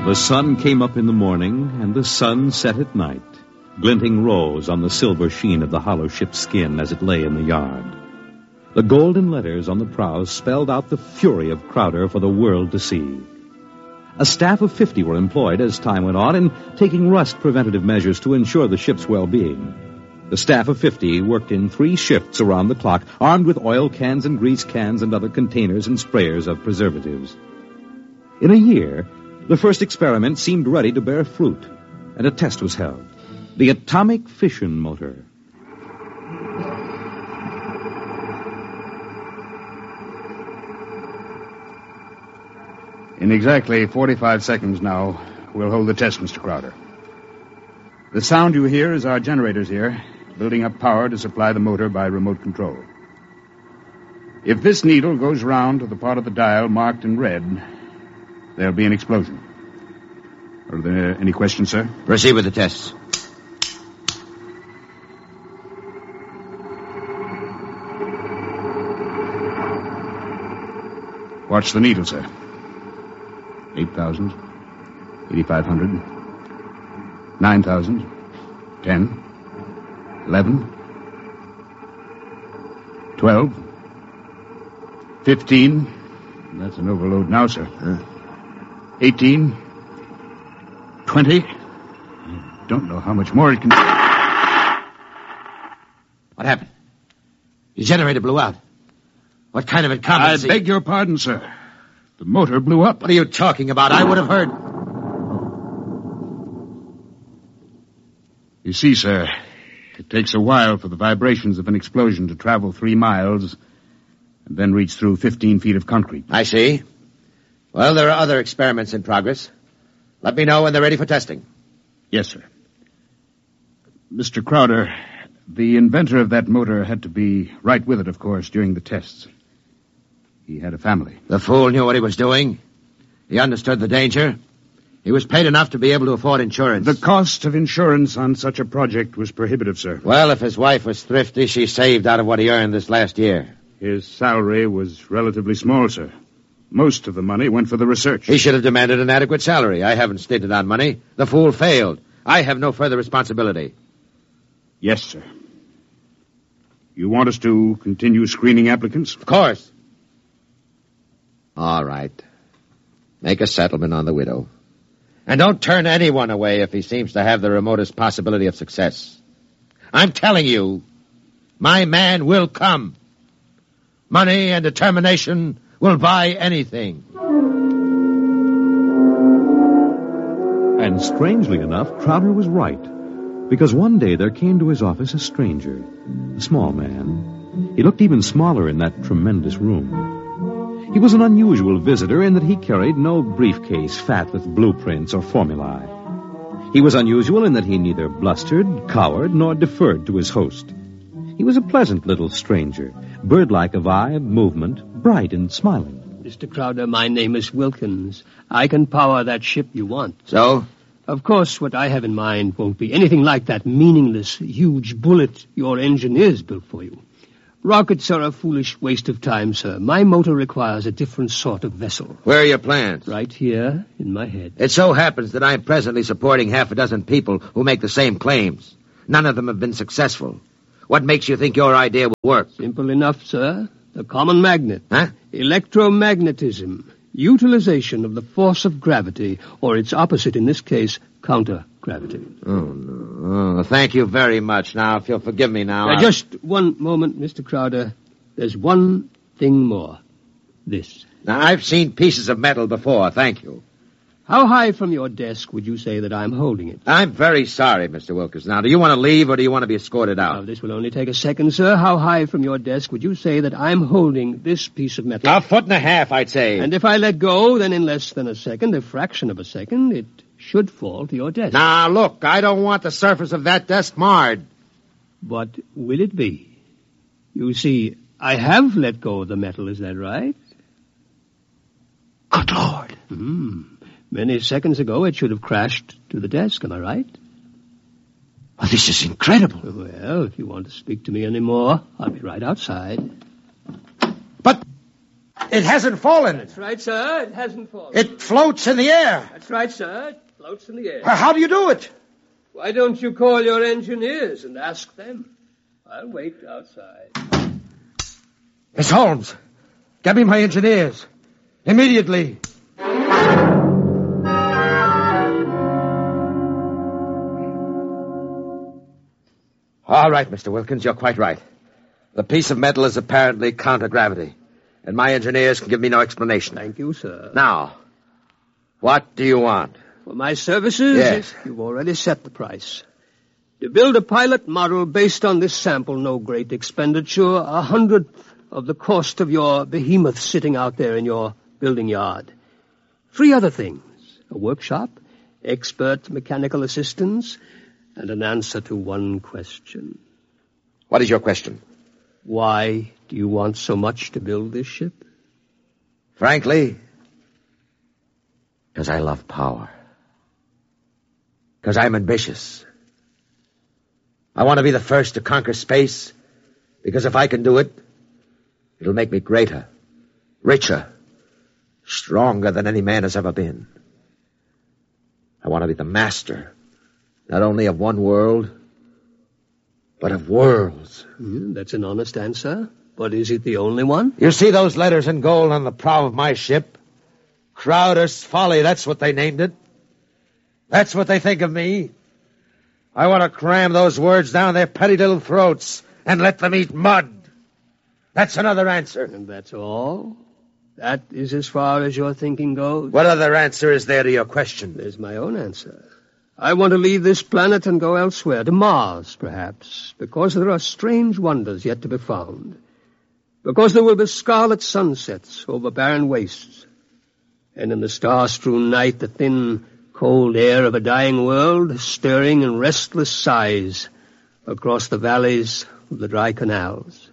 The sun came up in the morning, and the sun set at night, glinting rose on the silver sheen of the hollow ship's skin as it lay in the yard. The golden letters on the prows spelled out the fury of Crowder for the world to see. A staff of 50 were employed as time went on in taking rust preventative measures to ensure the ship's well-being. The staff of 50 worked in 3 shifts around the clock, armed with oil cans and grease cans and other containers and sprayers of preservatives. In a year, the first experiment seemed ready to bear fruit, and a test was held. The atomic fission motor. In exactly 45 seconds now, we'll hold the test, Mr. Crowder. The sound you hear is our generators here, building up power to supply the motor by remote control. If this needle goes round to the part of the dial marked in red, there'll be an explosion. Are there any questions, sir? Proceed with the tests. Watch the needle, sir. 8,000, 8,500, 9,000, 10, 11, 12, 15. That's an overload now, sir. 18, 20. I don't know how much more it can... What happened? The generator blew out. What kind of incompetency? I beg your pardon, sir. The motor blew up. What are you talking about? I would have heard... You see, sir, it takes a while for the vibrations of an explosion to travel 3 miles and then reach through 15 feet of concrete. I see. Well, there are other experiments in progress. Let me know when they're ready for testing. Yes, sir. Mr. Crowder, the inventor of that motor had to be right with it, of course, during the tests. He had a family. The fool knew what he was doing. He understood the danger. He was paid enough to be able to afford insurance. The cost of insurance on such a project was prohibitive, sir. Well, if his wife was thrifty, she saved out of what he earned this last year. His salary was relatively small, sir. Most of the money went for the research. He should have demanded an adequate salary. I haven't stinted on money. The fool failed. I have no further responsibility. Yes, sir. You want us to continue screening applicants? Of course. All right. Make a settlement on the widow. And don't turn anyone away if he seems to have the remotest possibility of success. I'm telling you, my man will come. Money and determination will buy anything. And strangely enough, Crowder was right. Because one day there came to his office a stranger, a small man. He looked even smaller in that tremendous room. He was an unusual visitor in that he carried no briefcase fat with blueprints or formulae. He was unusual in that he neither blustered, cowered, nor deferred to his host. He was a pleasant little stranger, bird-like of eye, movement, bright and smiling. Mr. Crowder, my name is Wilkins. I can power that ship you want. So? Of course, what I have in mind won't be anything like that meaningless, huge bullet your engineers built for you. Rockets are a foolish waste of time, sir. My motor requires a different sort of vessel. Where are your plans? Right here in my head. It so happens that I'm presently supporting 6 people who make the same claims. None of them have been successful. What makes you think your idea will work? Simple enough, sir. The common magnet. Huh? Electromagnetism. Utilization of the force of gravity, or its opposite in this case, counter-gravity. Oh, no. Oh, thank you very much. Now, if you'll forgive me now... Just one moment, Mr. Crowder. There's one thing more. This. Now, I've seen pieces of metal before, thank you. How high from your desk would you say that I'm holding it? I'm very sorry, Mr. Wilkins. Now, do you want to leave or do you want to be escorted out? Now, this will only take a second, sir. How high from your desk would you say that I'm holding this piece of metal? 1.5 feet, I'd say. And if I let go, then in less than a second, a fraction of a second, it should fall to your desk. Now, look, I don't want the surface of that desk marred. What will it be? You see, I have let go of the metal, is that right? Good Lord. Many seconds ago, it should have crashed to the desk, am I right? Well, this is incredible. Well, if you want to speak to me any more, I'll be right outside. But It hasn't fallen. That's right, sir. It hasn't fallen. It floats in the air. That's right, sir. It floats in the air. How do you do it? Why don't you call your engineers and ask them? I'll wait outside. Miss Holmes, get me my engineers. Immediately. All right, Mr. Wilkins, you're quite right. The piece of metal is apparently counter-gravity, and my engineers can give me no explanation. Thank you, sir. Now, what do you want? For my services? Yes. You've already set the price. To build a pilot model based on this sample, no great expenditure, 100th of the cost of your behemoth sitting out there in your building yard. 3 other things: a workshop, expert mechanical assistance, and an answer to one question. What is your question? Why do you want so much to build this ship? Frankly, because I love power. Because I'm ambitious. I want to be the first to conquer space, because if I can do it, it'll make me greater, richer, stronger than any man has ever been. I want to be the master, not only of one world, but of worlds. That's an honest answer. But is it the only one? You see those letters in gold on the prow of my ship? Crowder's Folly, that's what they named it. That's what they think of me. I want to cram those words down their petty little throats and let them eat mud. That's another answer. And that's all? That is as far as your thinking goes? What other answer is there to your question? There's my own answer. I want to leave this planet and go elsewhere, to Mars, perhaps, because there are strange wonders yet to be found. Because there will be scarlet sunsets over barren wastes. And in the star-strewn night, the thin, cold air of a dying world, stirring in restless sighs across the valleys of the dry canals.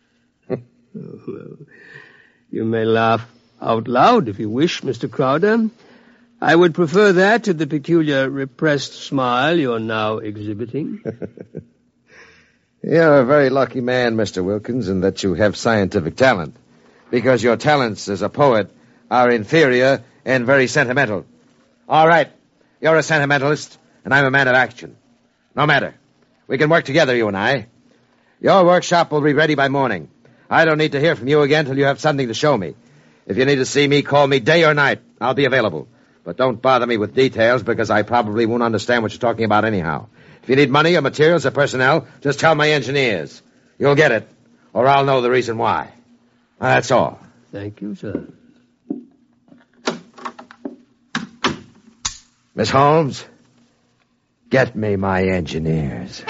You may laugh out loud if you wish, Mr. Crowder. I would prefer that to the peculiar repressed smile you're now exhibiting. You're a very lucky man, Mr. Wilkins, in that you have scientific talent, because your talents as a poet are inferior and very sentimental. All right, you're a sentimentalist, and I'm a man of action. No matter. We can work together, you and I. Your workshop will be ready by morning. I don't need to hear from you again till you have something to show me. If you need to see me, call me day or night. I'll be available. But don't bother me with details, because I probably won't understand what you're talking about anyhow. If you need money or materials or personnel, just tell my engineers. You'll get it, or I'll know the reason why. That's all. Thank you, sir. Miss Holmes, get me my engineers.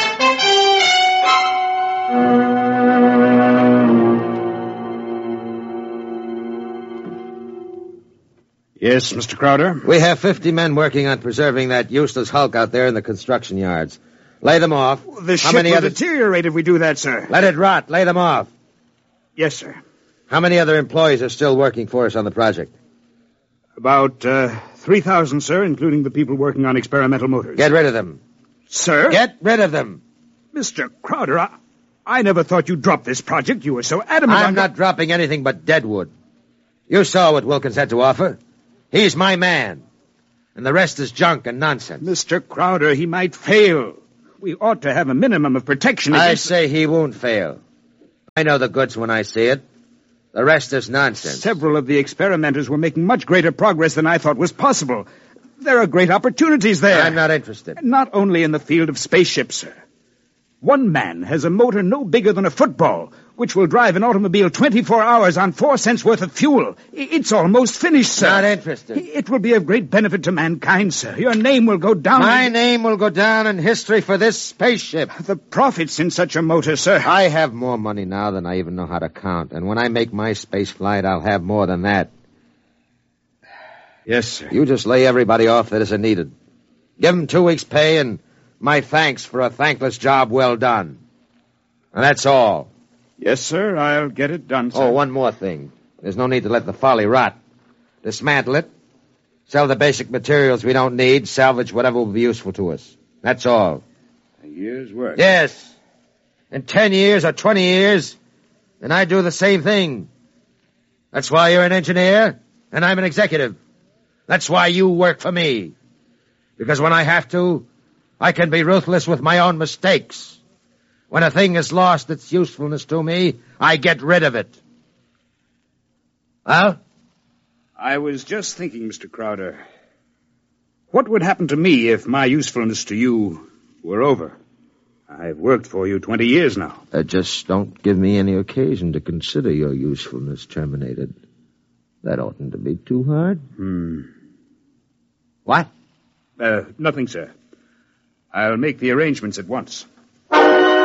Yes, Mr. Crowder? We have 50 men working on preserving that useless hulk out there in the construction yards. Lay them off. The ship will deteriorate if we do that, sir. Let it rot. Lay them off. Yes, sir. How many other employees are still working for us on the project? About 3,000, sir, including the people working on experimental motors. Get rid of them. Sir? Get rid of them. Mr. Crowder, I never thought you'd drop this project. You were so adamant. I'm not dropping anything but deadwood. You saw what Wilkins had to offer. He's my man. And the rest is junk and nonsense. Mr. Crowder, he might fail. We ought to have a minimum of protection against... I say he won't fail. I know the goods when I see it. The rest is nonsense. Several of the experimenters were making much greater progress than I thought was possible. There are great opportunities there. I'm not interested. Not only in the field of spaceships, sir. One man has a motor no bigger than a football, which will drive an automobile 24 hours on 4 cents worth of fuel. It's almost finished, sir. Not interested. It will be of great benefit to mankind, sir. Your name will go down... My name will go down in history for this spaceship. The profits in such a motor, sir... I have more money now than I even know how to count. And when I make my space flight, I'll have more than that. Yes, sir. You just lay everybody off that isn't needed. Give them 2 weeks' pay and my thanks for a thankless job well done. And that's all. Yes, sir. I'll get it done, sir. Oh, one more thing. There's no need to let the folly rot. Dismantle it. Sell the basic materials we don't need. Salvage whatever will be useful to us. That's all. A year's work. Yes. In 10 years or 20 years, then I do the same thing. That's why you're an engineer, and I'm an executive. That's why you work for me. Because when I have to, I can be ruthless with my own mistakes. When a thing has lost its usefulness to me, I get rid of it. Well? I was just thinking, Mr. Crowder, what would happen to me if my usefulness to you were over? I've worked for you 20 years now. Just don't give me any occasion to consider your usefulness terminated. That oughtn't to be too hard. What? Nothing, sir. I'll make the arrangements at once.